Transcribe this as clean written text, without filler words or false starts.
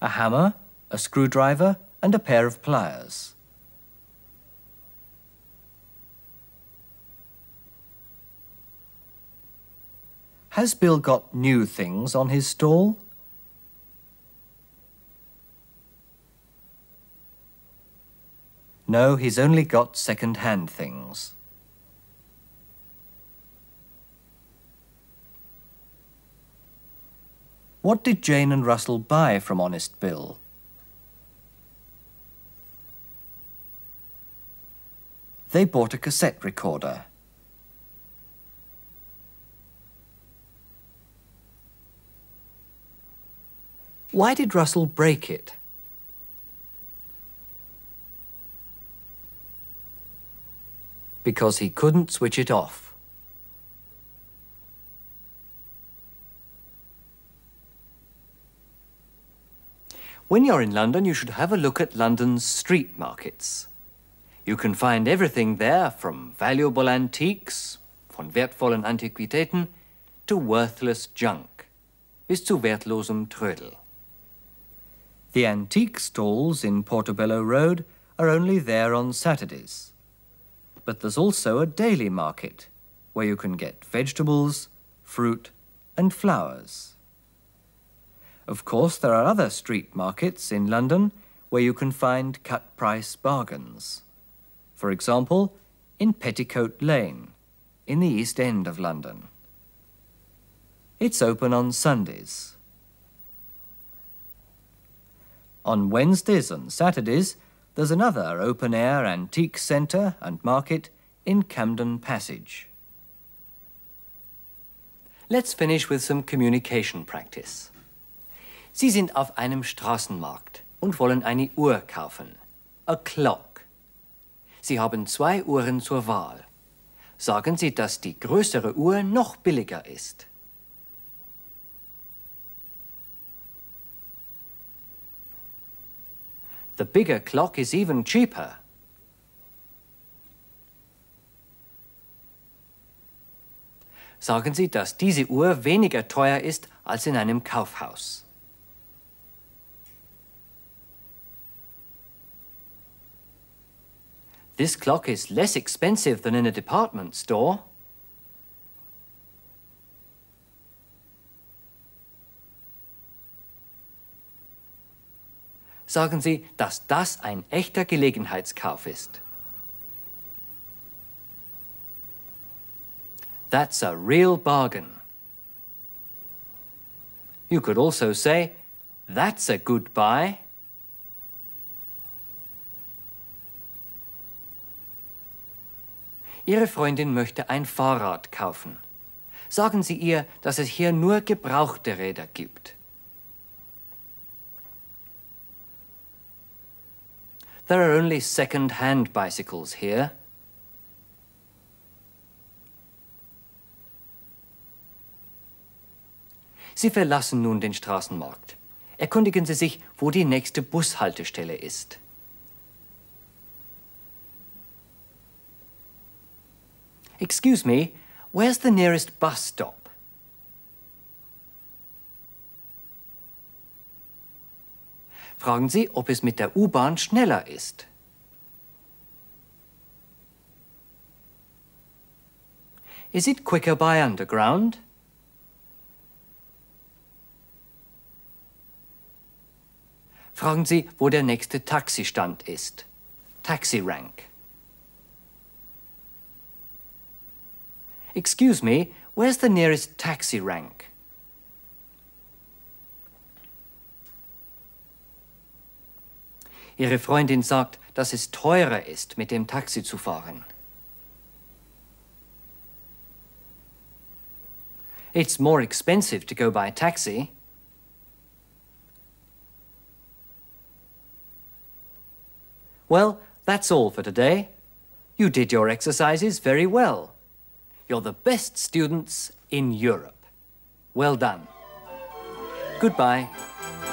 a hammer, a screwdriver, and a pair of pliers. Has Bill got new things on his stall? No, he's only got second-hand things. What did Jane and Russell buy from Honest Bill? They bought a cassette recorder. Why did Russell break it? Because he couldn't switch it off. When you're in London, you should have a look at London's street markets. You can find everything there from valuable antiques, von wertvollen Antiquitäten, to worthless junk, bis zu wertlosem Trödel. The antique stalls in Portobello Road are only there on Saturdays. But there's also a daily market where you can get vegetables, fruit, and flowers. Of course, there are other street markets in London where you can find cut-price bargains. For example, in Petticoat Lane, in the East End of London. It's open on Sundays. On Wednesdays and Saturdays, there's another open-air antique centre and market in Camden Passage. Let's finish with some communication practice. Sie sind auf einem Straßenmarkt und wollen eine Uhr kaufen. A clock. Sie haben 2 Uhren zur Wahl. Sagen Sie, dass die größere Uhr noch billiger ist. The bigger clock is even cheaper. Sagen Sie, dass diese Uhr weniger teuer ist als in einem Kaufhaus. This clock is less expensive than in a department store. Sagen Sie, dass das ein echter Gelegenheitskauf ist. That's a real bargain. You could also say, that's a good buy. Ihre Freundin möchte ein Fahrrad kaufen. Sagen Sie ihr, dass es hier nur gebrauchte Räder gibt. There are only second-hand bicycles here. Sie verlassen nun den Straßenmarkt. Erkundigen Sie sich, wo die nächste Bushaltestelle ist. Excuse me, where's the nearest bus stop? Fragen Sie, ob es mit der U-Bahn schneller ist. Is it quicker by underground? Fragen Sie, wo der nächste Taxistand ist. Taxi rank. Excuse me, where's the nearest taxi rank? Ihre Freundin sagt, dass es teurer ist, mit dem Taxi zu fahren. It's more expensive to go by taxi. Well, that's all for today. You did your exercises very well. You're the best students in Europe. Well done. Goodbye.